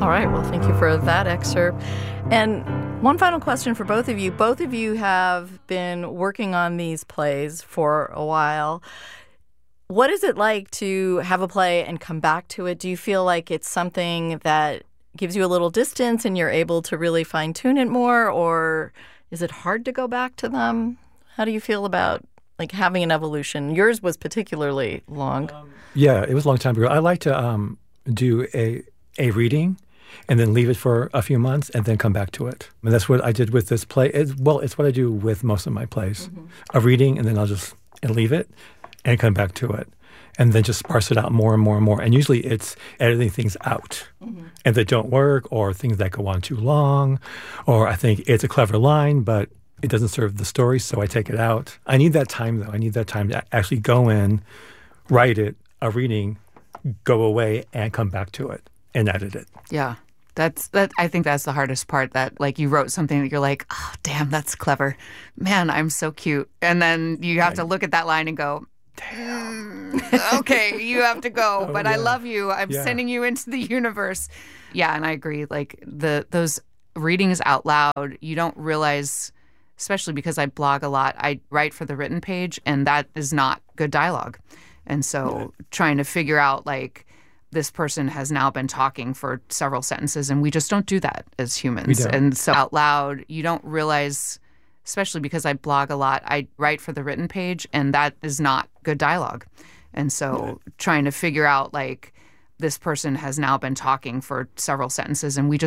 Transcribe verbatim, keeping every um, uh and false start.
All right. Well, thank you for that excerpt. And one final question for both of you. Both of you have been working on these plays for a while. What is it like to have a play and come back to it? Do you feel like it's something that gives you a little distance and you're able to really fine-tune it more? Or is it hard to go back to them? How do you feel about like having an evolution? Yours was particularly long. Um, yeah, it was a long time ago. I like to um, do a a reading and then leave it for a few months and then come back to it. And that's what I did with this play. It's, well, it's what I do with most of my plays. Mm-hmm. A reading, and then I'll just and leave it and come back to it. And then just parse it out more and more and more. And usually it's editing things out mm-hmm. and that don't work, or things that go on too long, or I think it's a clever line, but it doesn't serve the story, so I take it out. I need that time, though. I need that time to actually go in, write it, a reading, go away, and come back to it and edit it. Yeah. That's that. I think that's the hardest part, that like you wrote something that you're like, oh, damn, that's clever. Man, I'm so cute. And then you have right. to look at that line and go, damn, okay, you have to go. Oh, but yeah. I love you. I'm yeah. sending you into the universe. Yeah, and I agree. Like the those readings out loud, you don't realize, especially because I blog a lot, I write for the written page, and that is not good dialogue. And so right. trying to figure out like, this person has now been talking for several sentences, and we just don't do that as humans. And so out loud, you don't realize, especially because I blog a lot, I write for the written page, and that is not good dialogue. And so right. trying to figure out like, this person has now been talking for several sentences, and we just